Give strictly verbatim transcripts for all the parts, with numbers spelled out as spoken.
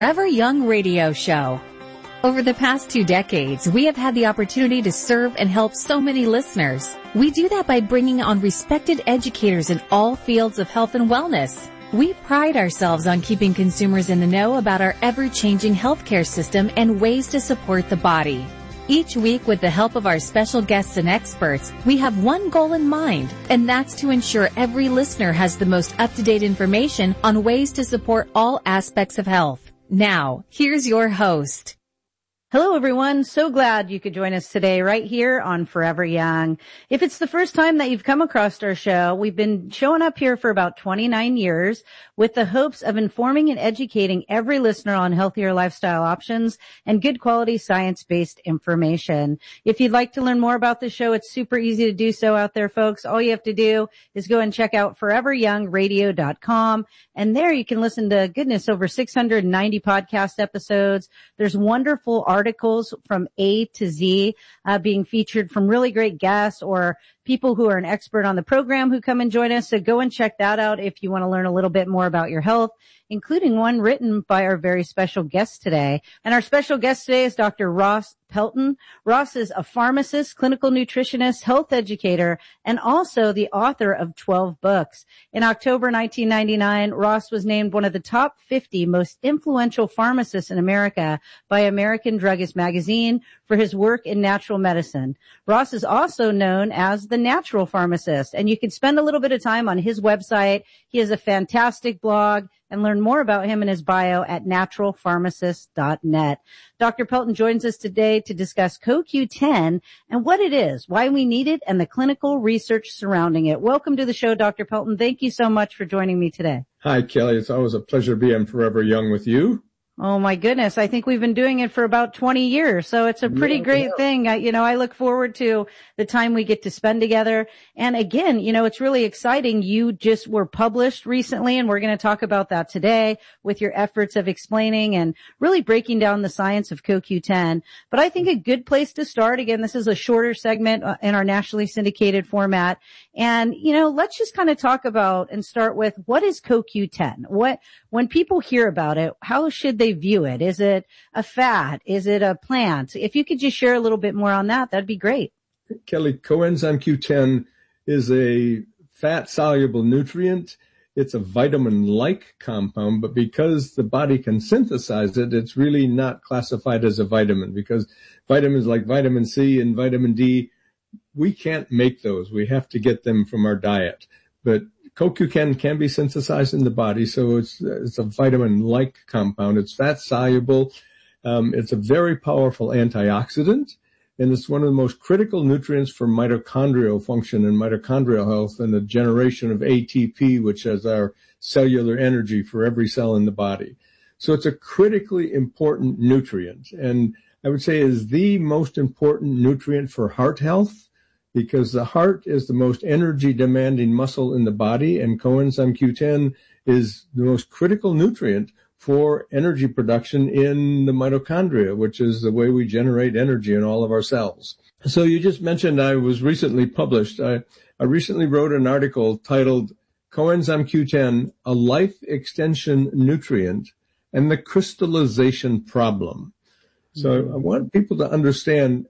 Forever Young radio show. Over the past two decades, we have had the opportunity to serve and help so many listeners. We do that by bringing on respected educators in all fields of health and wellness. We pride ourselves on keeping consumers in the know about our ever-changing healthcare system and ways to support the body. Each week, with the help of our special guests and experts, we have one goal in mind, and that's to ensure every listener has the most up-to-date information on ways to support all aspects of health. Now, here's your host. Hello, everyone. So glad you could join us today right here on Forever Young. If it's the first time that you've come across our show, we've been showing up here for about twenty-nine years with the hopes of informing and educating every listener on healthier lifestyle options and good quality science-based information. If you'd like to learn more about the show, it's super easy to do so out there, folks. All you have to do is go and check out forever young radio dot com. And there you can listen to, goodness, over six hundred ninety podcast episodes. There's wonderful articles articles from A to Z uh, being featured from really great guests or people who are an expert on the program who come and join us. So go and check that out if you want to learn a little bit more about your health, including one written by our very special guest today. And our special guest today is Doctor Ross Pelton. Ross is a pharmacist, clinical nutritionist, health educator, and also the author of twelve books. In October nineteen ninety-nine, Ross was named one of the top fifty most influential pharmacists in America by American Druggist magazine for his work in natural medicine. Ross is also known as the natural pharmacist, and you can spend a little bit of time on his website. He has a fantastic blog, and learn more about him and his bio at natural pharmacist dot net. Doctor Pelton joins us today to discuss C O Q ten and what it is, why we need it, and the clinical research surrounding it. Welcome to the show, Doctor Pelton. Thank you so much for joining me today. Hi, Kelly. It's always a pleasure to be on Forever Young with you. Oh, my goodness. I think we've been doing it for about twenty years. So it's a pretty yeah, great yeah. thing. I, you know, I look forward to the time we get to spend together. And again, you know, it's really exciting. You just were published recently, and we're going to talk about that today with your efforts of explaining and really breaking down the science of C O Q ten. But I think a good place to start, again, this is a shorter segment in our nationally syndicated format. And, you know, let's just kind of talk about and start with what is C O Q ten? What, when people hear about it, how should they view it? Is it a fat? Is it a plant? If you could just share a little bit more on that, that'd be great. Kelly, coenzyme Q ten is a fat-soluble nutrient. It's a vitamin-like compound, but because the body can synthesize it, it's really not classified as a vitamin, because vitamins like vitamin C and vitamin D, we can't make those. We have to get them from our diet. But C O Q ten can be synthesized in the body, so it's it's a vitamin-like compound. It's fat-soluble. Um, it's a very powerful antioxidant, and it's one of the most critical nutrients for mitochondrial function and mitochondrial health and the generation of A T P, which is our cellular energy for every cell in the body. So it's a critically important nutrient, and I would say is the most important nutrient for heart health, because the heart is the most energy-demanding muscle in the body, and coenzyme Q ten is the most critical nutrient for energy production in the mitochondria, which is the way we generate energy in all of our cells. So you just mentioned I was recently published. I, I recently wrote an article titled Coenzyme Q ten, a Life Extension Nutrient and the Crystallization Problem. So I want people to understand,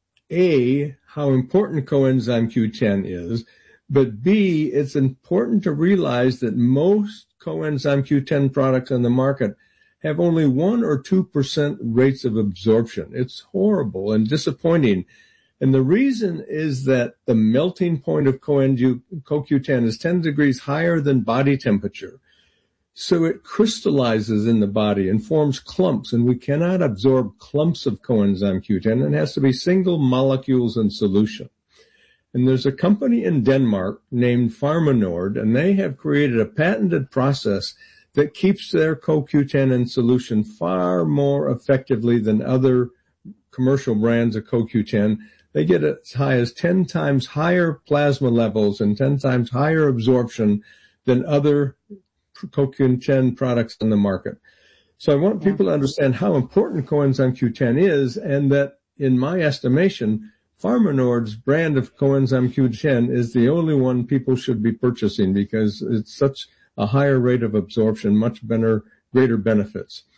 A, how important coenzyme Q ten is, but B, it's important to realize that most coenzyme Q ten products on the market have only one or two percent rates of absorption. It's horrible and disappointing. And the reason is that the melting point of C O Q ten is ten degrees higher than body temperature. So it crystallizes in the body and forms clumps, and we cannot absorb clumps of coenzyme Q ten. It has to be single molecules in solution. And there's a company in Denmark named Pharmanord, and they have created a patented process that keeps their C O Q ten in solution far more effectively than other commercial brands of C O Q ten. They get as high as ten times higher plasma levels and ten times higher absorption than other C O Q ten products on the market. So I want people to understand how important coenzyme Q ten is, and that, in my estimation, Pharmanord's brand of coenzyme Q ten is the only one people should be purchasing because it's such a higher rate of absorption, much better, greater benefits.